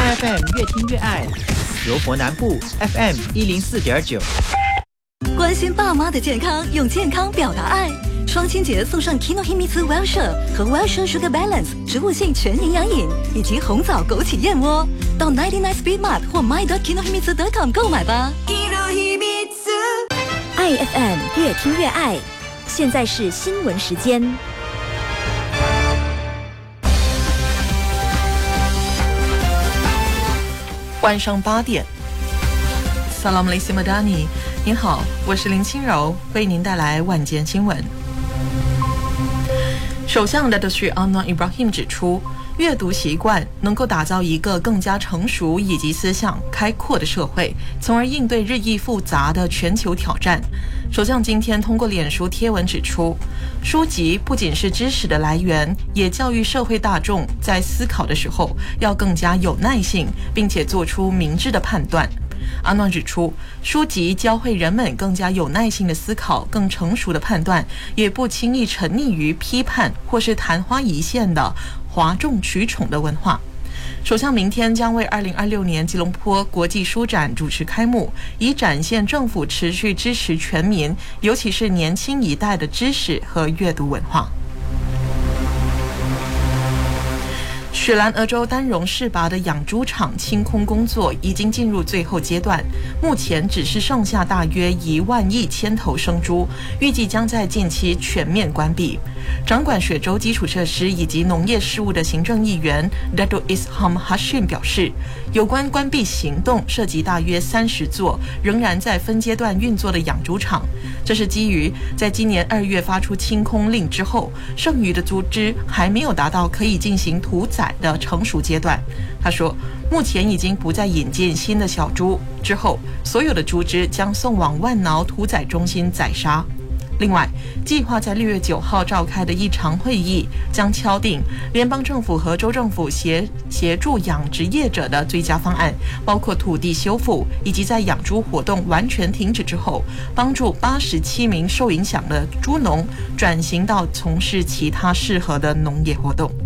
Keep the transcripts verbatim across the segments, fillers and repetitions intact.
爱 F M 越听越爱，柔佛南部 F M 一零四点九。 关心爸妈的健康，用健康表达爱。双亲节送上 Kinohimitsu Wellshire 和 Wellshire Sugar Balance 植物性全营养饮，以及红枣枸杞燕窝。到 九十九 Speed Mart 或 my dot kinohimitsu dot com 购买吧。 爱 F M 越听越爱，现在是新闻时间。 晚上八点 Salam alaikum madani， 您好，我是林清柔，为您带来晚间新闻。首相 Datuk Seri Anwar Ibrahim 指出，阅读习惯能够打造一个更加成熟以及思想开阔的社会，从而应对日益复杂的全球挑战。首相今天通过脸书贴文指出，书籍不仅是知识的来源，也教育社会大众在思考的时候要更加有耐性，并且做出明智的判断。阿诺指出，书籍教会人们更加有耐性的思考，更成熟的判断，也不轻易沉溺于批判或是昙花一现的哗众取宠的文化。首相明天将为二零二六年吉隆坡国际书展主持开幕，以展现政府持续支持全民，尤其是年轻一代的知识和阅读文化。雪兰莪州丹戎市拔的养猪场清空工作已经进入最后阶段，目前只是剩下大约一万一千头生猪，预计将在近期全面关闭。掌管雪州基础设施以及农业事务的行政议员 Datuk Isham Hashim 表示，有关关闭行动涉及大约三十座仍然在分阶段运作的养猪场，这是基于在今年二月发出清空令之后，剩余的猪只还没有达到可以进行屠宰的成熟阶段。他说，目前已经不再引进新的小猪，之后所有的猪只将送往万挠屠宰中心宰杀。另外，计划在六月九号召开的一场会议将敲定联邦政府和州政府协协助养殖业者的最佳方案，包括土地修复，以及在养猪活动完全停止之后，帮助八十七名受影响的猪农转型到从事其他适合的农业活动。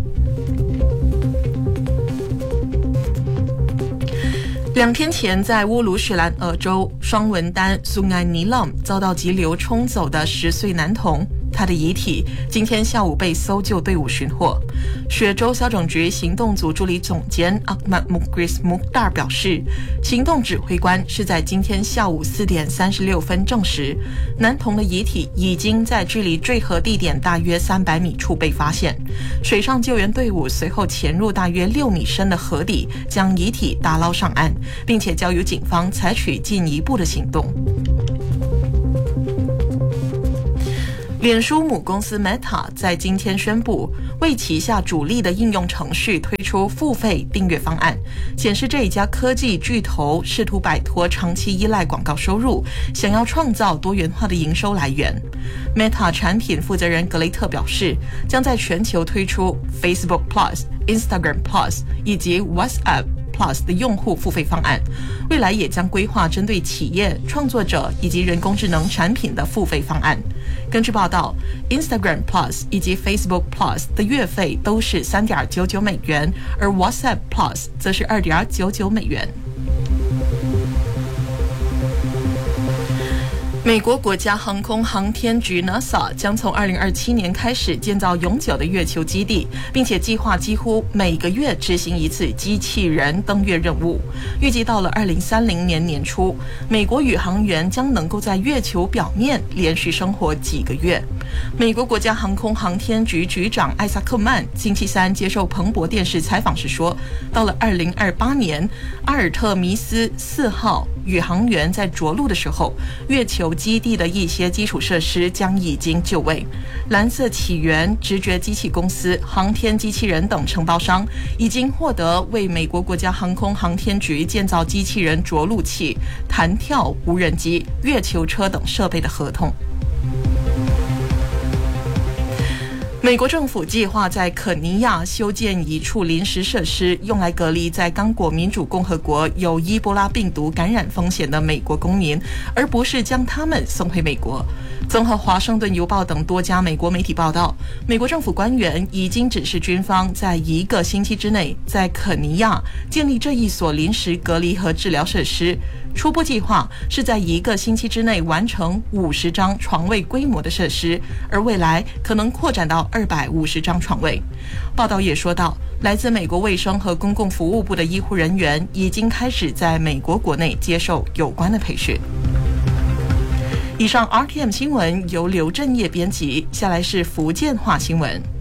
两天前，在乌鲁雪兰莪州双文丹 Sungai Nilam 遭到急流冲走的十岁男童，他的遗体今天下午被搜救队伍寻获。雪州消拯局行动组助理总监 Ahmad Mukris Mukhtar 表示，行动指挥官是在今天下午四点三十六分证实，男童的遗体已经在距离坠河地点大约三百米处被发现。水上救援队伍随后潜入大约六米深的河底，将遗体打捞上岸，并且交由警方采取进一步的行动。脸书母公司 Meta 在今天宣布，为旗下主力的应用程序推出付费订阅方案，显示这一家科技巨头试图摆脱长期依赖广告收入，想要创造多元化的营收来源。Meta 产品负责人格雷特表示，将在全球推出 Facebook Plus、Instagram Plus 以及 WhatsApp Plus 的用户付费方案，未来也将规划针对企业、创作者以及人工智能产品的付费方案。根据报道， Instagram Plus 以及 Facebook Plus 的月费都是 三点九九美元，而 WhatsApp Plus 则是 二点九九美元。美国国家航空航天局 NASA 将从二零二七年开始建造永久的月球基地，并且计划几乎每个月执行一次机器人登月任务。预计到了二零三零年年初，美国宇航员将能够在月球表面连续生活几个月。美国国家航空航天局局长艾萨克曼星期三接受彭博电视采访时说，到了二零二八年，阿尔特弥斯四号宇航员在着陆的时候，月球基地的一些基础设施将已经就位。蓝色起源、直觉机器公司、航天机器人等承包商已经获得为美国国家航空航天局建造机器人着陆器、弹跳无人机、月球车等设备的合同。美国政府计划在肯尼亚修建一处临时设施，用来隔离在刚果民主共和国有伊波拉病毒感染风险的美国公民，而不是将他们送回美国。 综合华盛顿邮报等多家美国媒体报道，美国政府官员已经指示军方在一个星期之内在肯尼亚建立这一所临时隔离和治疗设施。初步计划是在一个星期之内完成五十张床位规模的设施，而未来可能扩展到二百五十张床位。报道也说到，来自美国卫生和公共服务部的医护人员已经开始在美国国内接受有关的培训。以上 R T M 新闻由刘正业编辑，下来是福建话新闻。